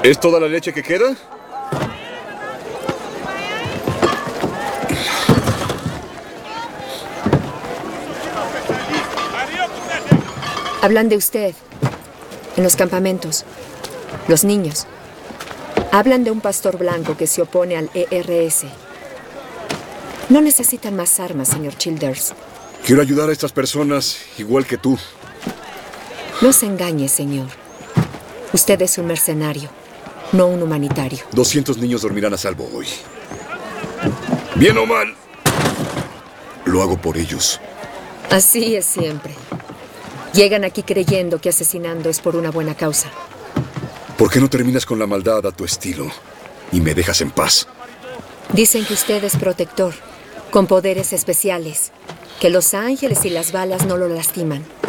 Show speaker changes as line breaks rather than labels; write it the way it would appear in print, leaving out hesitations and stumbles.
¿Es toda la leche que queda?
Hablan de usted en los campamentos, los niños. Hablan de un pastor blanco que se opone al ERS. No necesitan más armas, señor Childers.
Quiero ayudar a estas personas igual que tú.
No se engañe, señor. Usted es un mercenario, no un humanitario.
200 niños dormirán a salvo hoy. Bien o mal, lo hago por ellos.
Así es siempre. Llegan aquí creyendo que asesinando es por una buena causa.
¿Por qué no terminas con la maldad a tu estilo y me dejas en paz?
Dicen que usted es protector, con poderes especiales, que los ángeles y las balas no lo lastiman.